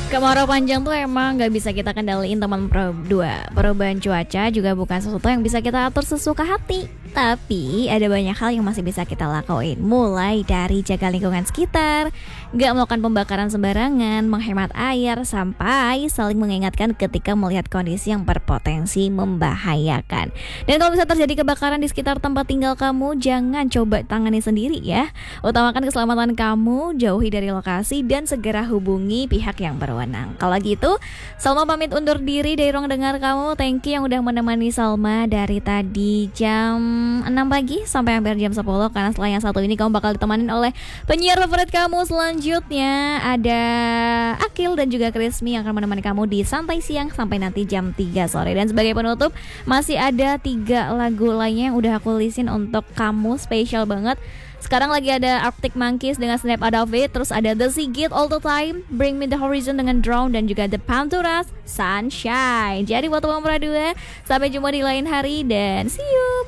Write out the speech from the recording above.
Kemarau panjang tuh emang gak bisa kita kendaliin teman Pro 2. Perubahan cuaca juga bukan sesuatu yang bisa kita atur sesuka hati. Tapi ada banyak hal yang masih bisa kita lakuin. Mulai dari jaga lingkungan sekitar, gak melakukan pembakaran sembarangan, menghemat air, sampai saling mengingatkan ketika melihat kondisi yang berpotensi membahayakan. Dan kalau bisa terjadi kebakaran di sekitar tempat tinggal kamu, jangan coba tangani sendiri ya. Utamakan keselamatan kamu, jauhi dari lokasi, dan segera hubungi pihak yang berwenang. Kalau gitu, Salma pamit undur diri dari ruang dengar kamu. Thank you yang udah menemani Salma dari tadi jam 6 pagi sampai hampir jam 10. Karena setelah yang satu ini kamu bakal ditemanin oleh penyiar favorit kamu selanjutnya. Ada Akil dan juga Krismi yang akan menemani kamu di Santai Siang sampai nanti jam 3 sore. Dan sebagai penutup, masih ada 3 lagu lainnya yang udah aku listin untuk kamu, spesial banget. Sekarang lagi ada Arctic Monkeys dengan Snap Out of It. Terus ada The Sigit All The Time, Bring Me The Horizon dengan Drown, dan juga The Panturas Sunshine. Jadi buat teman Pradua, sampai jumpa di lain hari dan see you.